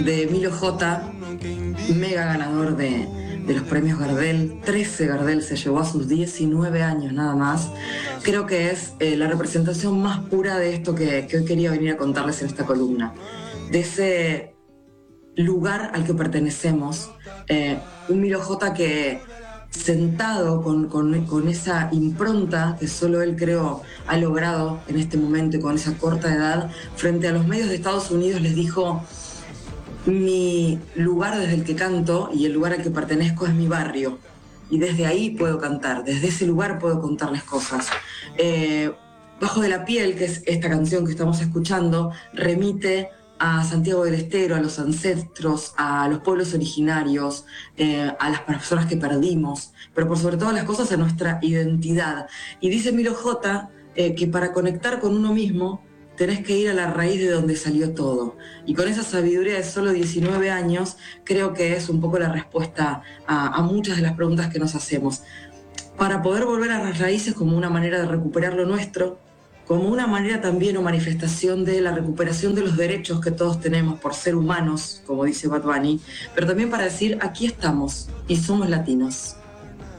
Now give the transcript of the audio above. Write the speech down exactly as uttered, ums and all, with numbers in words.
de Emilio J, mega ganador de, de los premios Gardel. trece Gardel se llevó a sus diecinueve años nada más. Creo que es eh, la representación más pura de esto que, que hoy quería venir a contarles en esta columna. De ese lugar al que pertenecemos. Eh, un Emilio J que sentado con, con, con esa impronta que solo él creo ha logrado en este momento y con esa corta edad, frente a los medios de Estados Unidos les dijo: mi lugar desde el que canto y el lugar al que pertenezco es mi barrio, y desde ahí puedo cantar, desde ese lugar puedo contarles cosas. Eh, Bajo de la piel, que es esta canción que estamos escuchando, remite a Santiago del Estero, a los ancestros, a los pueblos originarios, eh, a las personas que perdimos, pero por sobre todas las cosas a nuestra identidad. Y dice Milo J eh, que para conectar con uno mismo tenés que ir a la raíz de donde salió todo. Y con esa sabiduría de solo diecinueve años, creo que es un poco la respuesta a, a muchas de las preguntas que nos hacemos. Para poder volver a las raíces como una manera de recuperar lo nuestro, como una manera también o manifestación de la recuperación de los derechos que todos tenemos por ser humanos, como dice Bad Bunny, pero también para decir: aquí estamos y somos latinos.